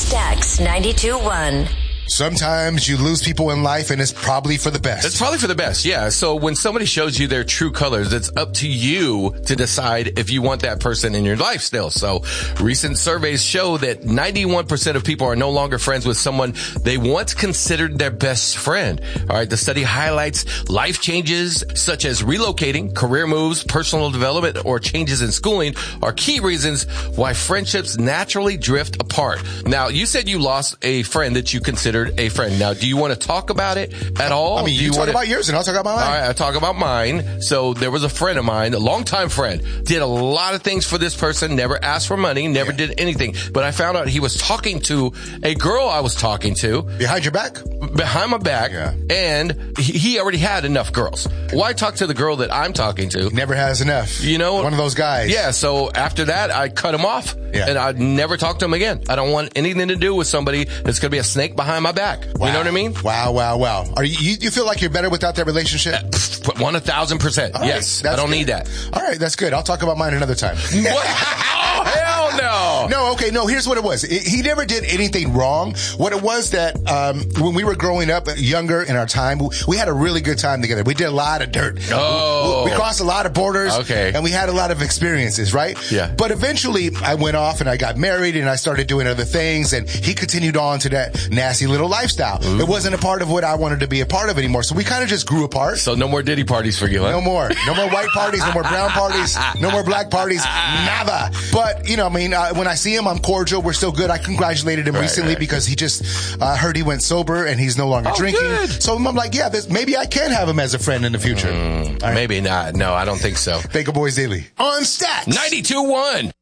Stacks 92.1. Sometimes you lose people in life and it's probably for the best. It's probably for the best, yeah. So when somebody shows you their true colors, it's up to you to decide if you want that person in your life still. So recent surveys show that 91% of people are no longer friends with someone they once considered their best friend. All right. The study highlights life changes such as relocating, career moves, personal development, or changes in schooling are key reasons why friendships naturally drift apart. Now, you said you lost a friend that you considered a friend. Now, do you want to talk about it at all? I mean, you talk about yours and I'll talk about mine. All right, I'll talk about mine. So there was a friend of mine, a longtime friend, did a lot of things for this person, never asked for money, never did anything. But I found out he was talking to a girl I was talking to. Behind your back? Behind my back. Yeah. And he already had enough girls. Why talk to the girl that I'm talking to? Never has enough. You know? One of those guys. Yeah, so after that, I cut him off. Yeah. And I'd never talk to him again. I don't want anything to do with somebody that's going to be a snake behind my back. Wow. You know what I mean? Wow. Are you feel like you're better without that relationship? 1,000%. Right, yes. I don't need that. All right. That's good. I'll talk about mine another time. What? Oh, hell no. No. Okay. No, here's what it was. He never did anything wrong. What it was that, when we were growing up younger in our time, we had a really good time together. We did a lot of dirt. Oh. We crossed a lot of borders. Okay. And we had a lot of experiences, right? Yeah. But eventually I went off and I got married and I started doing other things and he continued on to that nasty little lifestyle. Ooh. It wasn't a part of what I wanted to be a part of anymore. So we kind of just grew apart. So no more Diddy parties for you, huh? No more. No more white parties, no more brown parties, no more black parties, nada. But, you know, I mean, when I see him, I'm cordial. We're still good. I congratulated him recently because he just heard he went sober and he's no longer drinking. Good. So I'm like, yeah, maybe I can have him as a friend in the future. Right. Maybe not. No, I don't think so. Baker Boys Daily on Stacks 92.1.